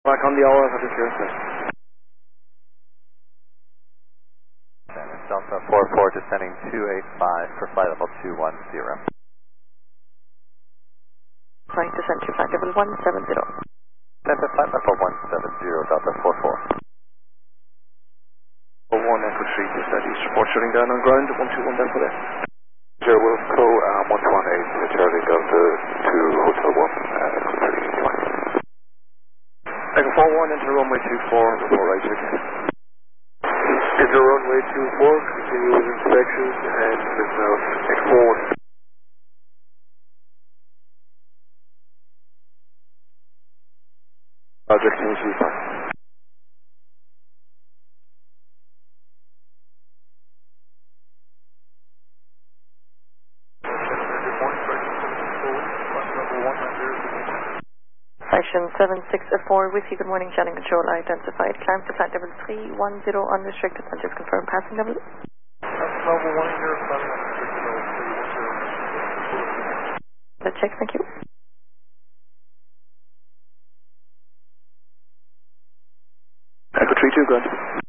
Back on the hour, that is your set. Delta 44 descending 285 for flight level 210. Right, descent to flight level 170. Delta flight level 170, Delta 44. 1 Echo 3 to Southeast, report shutting down on ground, 121 Delta left. Sure, Wilco 118 Charlie Delta to Hotel 1, Echo 3. Echo 41 into runway 24, report right check. Into runway 24, continue with inspections and listen out Echo 41. Project seems to be fine. Section 7604 with you, good morning, channel control identified. Climb to flight level 310 unrestricted and just confirm passing level. Level 1 here, flight unrestricted level 310. Let's check, thank you. Echo 32, good.